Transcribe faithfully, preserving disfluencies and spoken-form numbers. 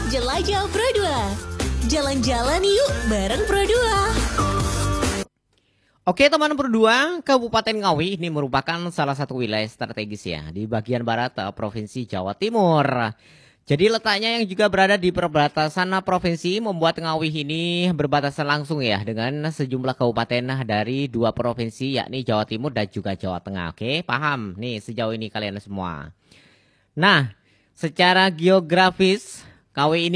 Jelajah Pro dua. Jalan-jalan yuk bareng Pro dua. Oke teman Pro dua, Kabupaten Ngawi ini merupakan salah satu wilayah strategis ya di bagian barat uh, Provinsi Jawa Timur. Jadi letaknya yang juga berada di perbatasan provinsi membuat Ngawi ini berbatasan langsung ya dengan sejumlah kabupaten dari dua provinsi yakni Jawa Timur dan juga Jawa Tengah. Oke, paham nih sejauh ini kalian semua. Nah, secara geografis Ngawi ini